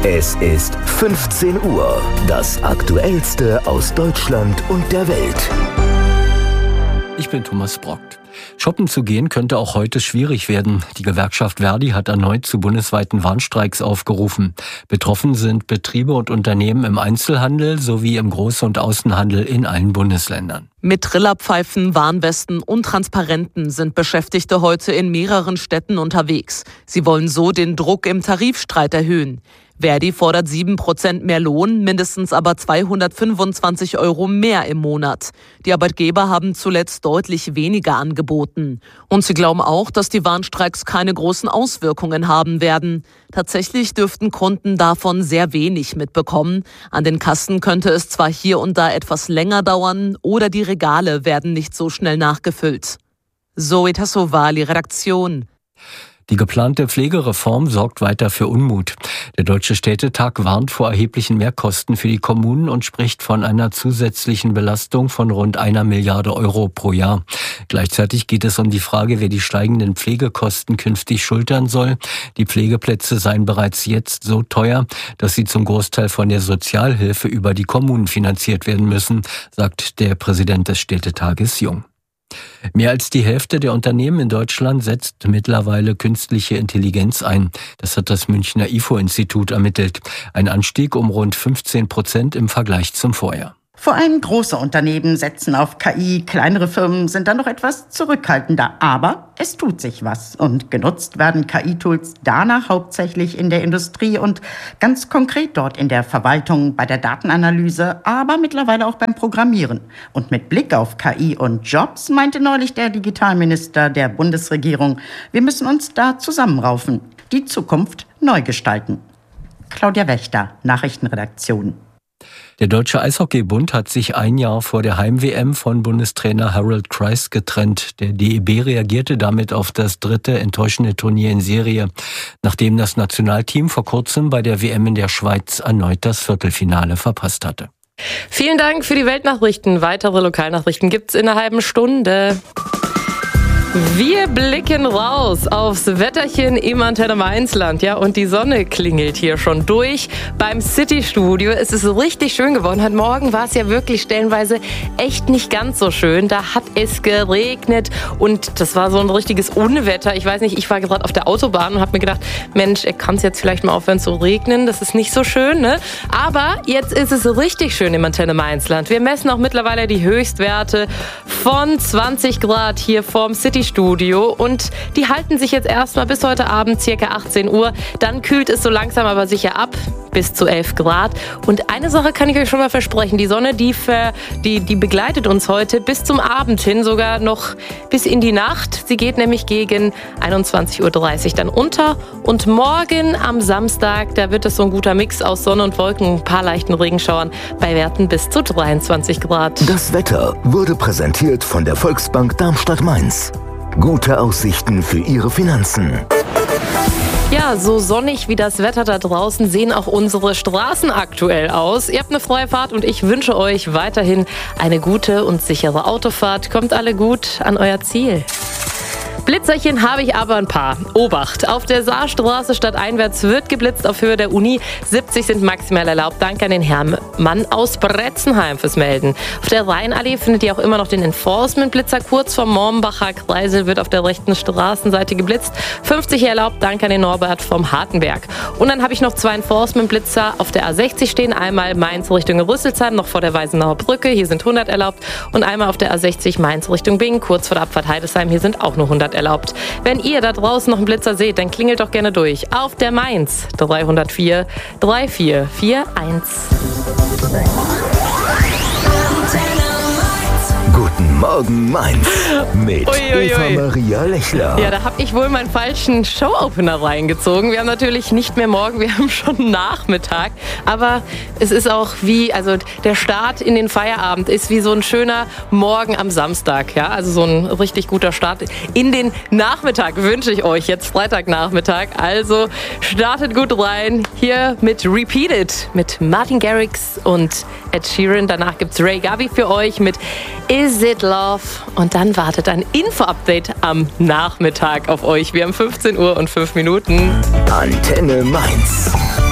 Es ist 15 Uhr. Das Aktuellste aus Deutschland und der Welt. Ich bin Thomas Brockt. Shoppen zu gehen könnte auch heute schwierig werden. Die Gewerkschaft Verdi hat erneut zu bundesweiten Warnstreiks aufgerufen. Betroffen sind Betriebe und Unternehmen im Einzelhandel sowie im Groß- und Außenhandel in allen Bundesländern. Mit Trillerpfeifen, Warnwesten und Transparenten sind Beschäftigte heute in mehreren Städten unterwegs. Sie wollen so den Druck im Tarifstreit erhöhen. Verdi fordert 7% mehr Lohn, mindestens aber 225 € mehr im Monat. Die Arbeitgeber haben zuletzt deutlich weniger angeboten. Und sie glauben auch, dass die Warnstreiks keine großen Auswirkungen haben werden. Tatsächlich dürften Kunden davon sehr wenig mitbekommen. An den Kassen könnte es zwar hier und da etwas länger dauern oder die Regale werden nicht so schnell nachgefüllt. Zoe Tassovali, Redaktion. Die geplante Pflegereform sorgt weiter für Unmut. Der Deutsche Städtetag warnt vor erheblichen Mehrkosten für die Kommunen und spricht von einer zusätzlichen Belastung von rund 1 Milliarde € pro Jahr. Gleichzeitig geht es um die Frage, wer die steigenden Pflegekosten künftig schultern soll. Die Pflegeplätze seien bereits jetzt so teuer, dass sie zum Großteil von der Sozialhilfe über die Kommunen finanziert werden müssen, sagt der Präsident des Städtetages Jung. Mehr als die Hälfte der Unternehmen in Deutschland setzt mittlerweile künstliche Intelligenz ein. Das hat das Münchner IFO-Institut ermittelt. Ein Anstieg um rund 15% im Vergleich zum Vorjahr. Vor allem große Unternehmen setzen auf KI, kleinere Firmen sind dann noch etwas zurückhaltender. Aber es tut sich was und genutzt werden KI-Tools danach hauptsächlich in der Industrie und ganz konkret dort in der Verwaltung, bei der Datenanalyse, aber mittlerweile auch beim Programmieren. Und mit Blick auf KI und Jobs meinte neulich der Digitalminister der Bundesregierung, wir müssen uns da zusammenraufen, die Zukunft neu gestalten. Claudia Wächter, Nachrichtenredaktion. Der Deutsche Eishockeybund hat sich ein Jahr vor der Heim-WM von Bundestrainer Harold Kreis getrennt. Der DEB reagierte damit auf das 3. enttäuschende Turnier in Serie, nachdem das Nationalteam vor kurzem bei der WM in der Schweiz erneut das Viertelfinale verpasst hatte. Vielen Dank für die Weltnachrichten. Weitere Lokalnachrichten gibt's in einer halben Stunde. Wir blicken raus aufs Wetterchen im Antenne Mainzland, ja, und die Sonne klingelt hier schon durch beim City-Studio. Es ist richtig schön geworden. Heute Morgen war es ja wirklich stellenweise echt nicht ganz so schön. Da hat es geregnet und das war so ein richtiges Unwetter. Ich weiß nicht, ich war gerade auf der Autobahn und habe mir gedacht, Mensch, kann es jetzt vielleicht mal aufhören zu regnen? Das ist nicht so schön, ne? Aber jetzt ist es richtig schön im Antenne Mainzland. Wir messen auch mittlerweile die Höchstwerte von 20 Grad hier vorm City-Studio und die halten sich jetzt erstmal bis heute Abend circa 18 Uhr. Dann kühlt es so langsam aber sicher ab bis zu 11 Grad. Und eine Sache kann ich euch schon mal versprechen. Die Sonne, die begleitet uns heute bis zum Abend hin, sogar noch bis in die Nacht. Sie geht nämlich gegen 21:30 Uhr dann unter. Und morgen am Samstag, da wird es so ein guter Mix aus Sonne und Wolken, ein paar leichten Regenschauern bei Werten bis zu 23 Grad. Das Wetter wurde präsentiert von der Volksbank Darmstadt-Mainz. Gute Aussichten für Ihre Finanzen. Ja, so sonnig wie das Wetter da draußen sehen auch unsere Straßen aktuell aus. Ihr habt eine freie Fahrt und ich wünsche euch weiterhin eine gute und sichere Autofahrt. Kommt alle gut an euer Ziel. Blitzerchen habe ich aber ein paar. Obacht! Auf der Saarstraße stadteinwärts wird geblitzt auf Höhe der Uni. 70 sind maximal erlaubt. Danke an den Herrn Mann aus Bretzenheim fürs Melden. Auf der Rheinallee findet ihr auch immer noch den Enforcement-Blitzer. Kurz vom Mombacher Kreisel wird auf der rechten Straßenseite geblitzt. 50 erlaubt. Danke an den Norbert vom Hartenberg. Und dann habe ich noch 2 Enforcement-Blitzer auf der A60 stehen. Einmal Mainz Richtung Rüsselsheim, noch vor der Weisenauer Brücke. Hier sind 100 erlaubt. Und einmal auf der A60 Mainz Richtung Bingen, kurz vor der Abfahrt Heidesheim. Hier sind auch nur 100 erlaubt. Wenn ihr da draußen noch einen Blitzer seht, dann klingelt doch gerne durch. Auf der Mainz 304 3441. Guten Morgen Mainz mit Eva Maria Lechler. Ja, da habe ich wohl meinen falschen Show-Opener reingezogen. Wir haben natürlich nicht mehr morgen, wir haben schon Nachmittag. Aber es ist auch der Start in den Feierabend ist wie so ein schöner Morgen am Samstag. Ja, also so ein richtig guter Start in den Nachmittag wünsche ich euch jetzt, Freitagnachmittag. Also startet gut rein hier mit Repeat It mit Martin Garrix und Ed Sheeran. Danach gibt's Ray Gavi für euch mit Is It Love? Und dann wartet ein Info-Update am Nachmittag auf euch. Wir haben 15 Uhr und 5 Minuten. Antenne Mainz.